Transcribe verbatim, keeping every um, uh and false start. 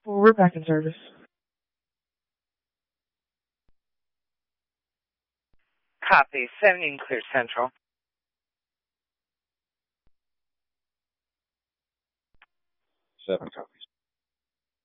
Well, we're back in service. Copy. seventeen clear central. Seven copies.